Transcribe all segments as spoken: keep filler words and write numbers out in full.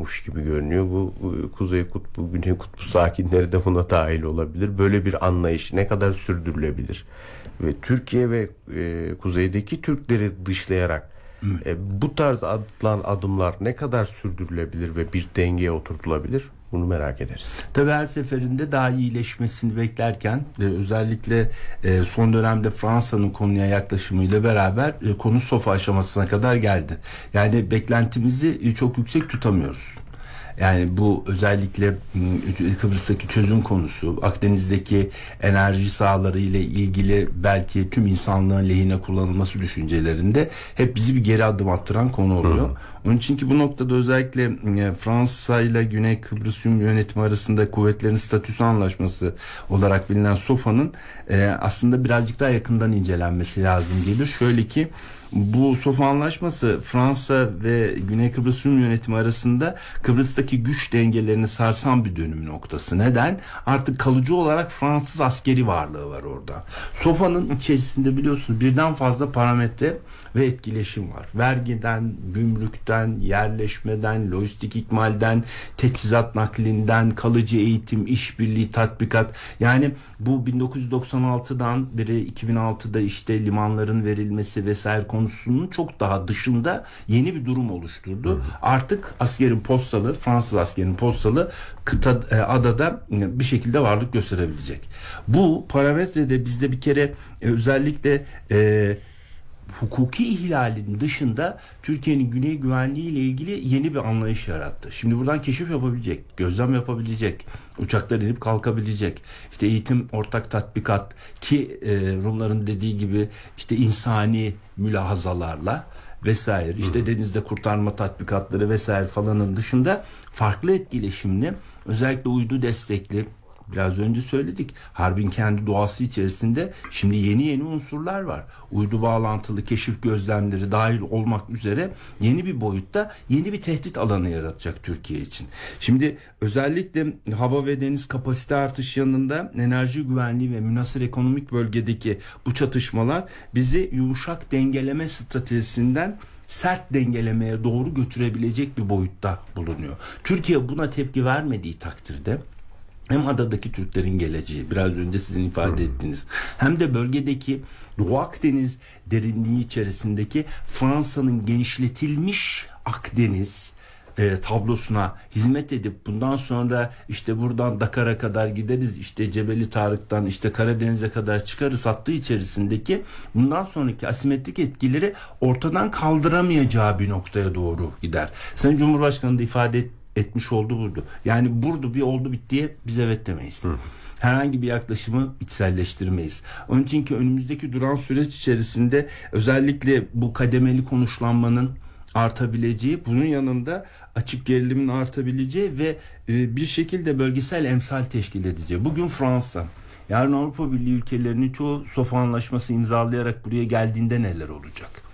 yokmuş gibi görünüyor. Bu, bu Kuzey Kutbu, Güney Kutbu sakinleri de buna dahil olabilir. Böyle bir anlayış ne kadar sürdürülebilir? Ve Türkiye ve e, kuzeydeki Türkleri dışlayarak e, bu tarz atılan adımlar ne kadar sürdürülebilir ve bir dengeye oturtulabilir? Bunu merak ederiz. Tabii her seferinde daha iyileşmesini beklerken e, özellikle e, son dönemde Fransa'nın konuya yaklaşımıyla beraber e, konu sofa aşamasına kadar geldi. Yani beklentimizi e, çok yüksek tutamıyoruz. Yani bu özellikle Kıbrıs'taki çözüm konusu, Akdeniz'deki enerji sahaları ile ilgili belki tüm insanlığın lehine kullanılması düşüncelerinde hep bizi bir geri adım attıran konu oluyor. Hı. Onun için ki bu noktada özellikle Fransa ile Güney Kıbrıs Rum yönetimi arasında kuvvetlerin statüsü anlaşması olarak bilinen SOFA'nın aslında birazcık daha yakından incelenmesi lazım gelir. Şöyle ki, bu SOFA anlaşması Fransa ve Güney Kıbrıs Rum yönetimi arasında Kıbrıs'taki güç dengelerini sarsan bir dönüm noktası. Neden? Artık kalıcı olarak Fransız askeri varlığı var orada. SOFA'nın içerisinde biliyorsunuz birden fazla parametre ve etkileşim var. Vergiden, gümrükten, yerleşmeden, lojistik ikmalden, teçhizat naklinden, kalıcı eğitim, işbirliği, tatbikat. Yani bu bin dokuz yüz doksan altıdan beri iki bin altıda işte limanların verilmesi vesaire konusunun çok daha dışında yeni bir durum oluşturdu. Hı. Artık askerin postalı, Fransız askerin postalı kıta, e, adada bir şekilde varlık gösterebilecek. Bu parametrede bizde bir kere e, özellikle e, hukuki ihlalin dışında Türkiye'nin güney güvenliği ile ilgili yeni bir anlayış yarattı. Şimdi buradan keşif yapabilecek, gözlem yapabilecek, uçaklar inip kalkabilecek, işte eğitim, ortak tatbikat ki e, Rumların dediği gibi işte insani mülahazalarla vesaire, işte denizde kurtarma tatbikatları vesaire falanın dışında farklı etkileşimli, özellikle uydu destekli, biraz önce söyledik, harbin kendi doğası içerisinde şimdi yeni yeni unsurlar var. Uydu bağlantılı keşif gözlemleri dahil olmak üzere yeni bir boyutta yeni bir tehdit alanı yaratacak Türkiye için. Şimdi özellikle hava ve deniz kapasite artışı yanında enerji güvenliği ve münhasır ekonomik bölgedeki bu çatışmalar bizi yumuşak dengeleme stratejisinden sert dengelemeye doğru götürebilecek bir boyutta bulunuyor. Türkiye buna tepki vermediği takdirde hem adadaki Türklerin geleceği, biraz önce sizin ifade ettiğiniz, hem de bölgedeki Doğu Akdeniz derinliği içerisindeki Fransa'nın genişletilmiş Akdeniz e, tablosuna hizmet edip bundan sonra işte buradan Dakar'a kadar gideriz, işte Cebeli Tarık'tan işte Karadeniz'e kadar çıkarız hattı içerisindeki bundan sonraki asimetrik etkileri ortadan kaldıramayacağı bir noktaya doğru gider. Sayın Cumhurbaşkanı da ifade etti, etmiş oldu burada. Yani burada bir oldu bittiye biz evet demeyiz. Hı. Herhangi bir yaklaşımı içselleştirmeyiz. Onun için ki önümüzdeki duran süreç içerisinde özellikle bu kademeli konuşlanmanın artabileceği, bunun yanında açık gerilimin artabileceği ve e, bir şekilde bölgesel emsal teşkil edeceği. Bugün Fransa, yarın Avrupa Birliği ülkelerinin çoğu SOFA anlaşması imzalayarak buraya geldiğinde neler olacak?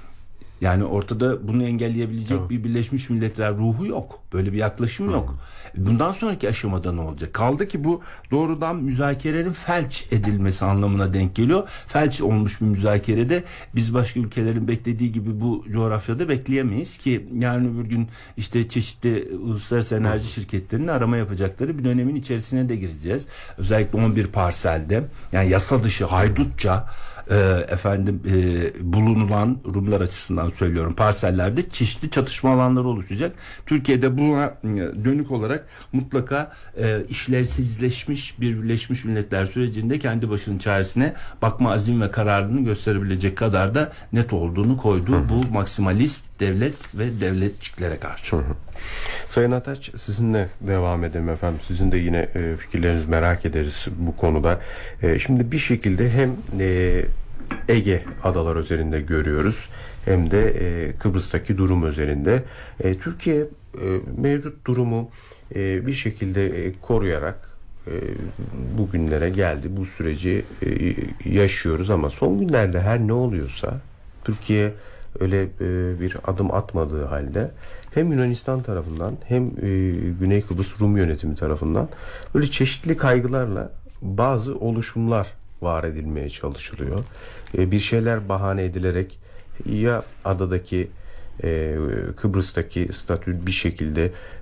Yani ortada bunu engelleyebilecek evet. bir Birleşmiş Milletler ruhu yok. Böyle bir yaklaşım yok. Bundan sonraki aşamada ne olacak? Kaldı ki bu doğrudan müzakerenin felç edilmesi anlamına denk geliyor. Felç olmuş bir müzakerede biz başka ülkelerin beklediği gibi bu coğrafyada bekleyemeyiz ki yarın öbür gün işte çeşitli uluslararası enerji şirketlerinin arama yapacakları bir dönemin içerisine de gireceğiz. Özellikle on bir parselde, yani yasa dışı haydutça e, efendim e, bulunulan, Rumlar açısından söylüyorum, parsellerde çeşitli çatışma alanları oluşacak. Türkiye'de buna dönük olarak mutlaka e, işlevsizleşmiş bir Birleşmiş Milletler sürecinde kendi başının çaresine bakma azim ve kararını gösterebilecek kadar da net olduğunu koydu. Hı hı. Bu maksimalist devlet ve devletçiklere karşı. Hı hı. Sayın Ataç, sizinle devam edelim efendim. Sizin de yine e, fikirlerinizi merak ederiz bu konuda. E, şimdi bir şekilde hem e, Ege adalar üzerinde görüyoruz hem de e, Kıbrıs'taki durum üzerinde. E, Türkiye e, mevcut durumu e, bir şekilde e, koruyarak e, bugünlere geldi. Bu süreci e, yaşıyoruz ama son günlerde her ne oluyorsa Türkiye öyle e, bir adım atmadığı halde hem Yunanistan tarafından hem e, Güney Kıbrıs Rum yönetimi tarafından böyle çeşitli kaygılarla bazı oluşumlar var edilmeye çalışılıyor. E, bir şeyler bahane edilerek ya adadaki e, Kıbrıs'taki statü bir şekilde